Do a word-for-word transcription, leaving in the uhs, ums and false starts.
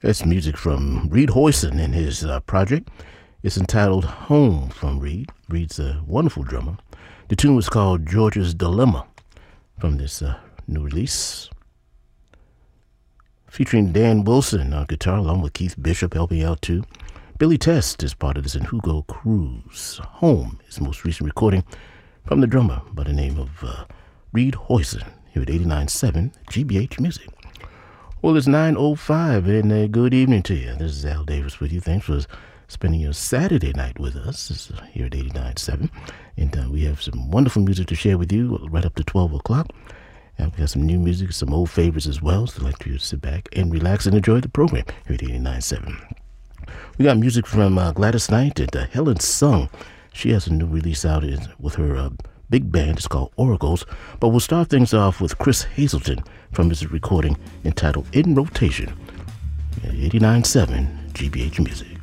That's music from Reed Hoyson and his uh, project. It's entitled Home from Reed. Reed's a wonderful drummer. The tune was called George's Dilemma from this uh, new release. Featuring Dan Wilson on guitar along with Keith Bishop helping out too. Billy Test is part of this, and Hugo Cruz. Home is the most recent recording from the drummer by the name of uh, Reed Hoyson here at eighty-nine point seven G B H Music. Well, it's nine oh five, and uh, good evening to you. This is Al Davis with you. Thanks for spending your Saturday night with us. This is here at eighty-nine point seven, and uh, we have some wonderful music to share with you right up to twelve o'clock. And we got some new music, some old favorites as well, so I'd like you to sit back and relax and enjoy the program here at eighty-nine point seven. We got music from uh, Gladys Knight and uh, Helen Sung. She has a new release out with her uh, big band. It's called Oracles. But we'll start things off with Chris Hazelton from his recording entitled In Rotation. eighty-nine point seven G B H Music.